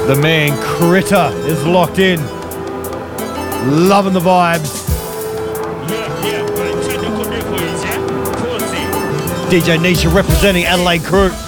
The man Critter is locked in. Loving the vibes. DJ Nisha representing Adelaide Crew.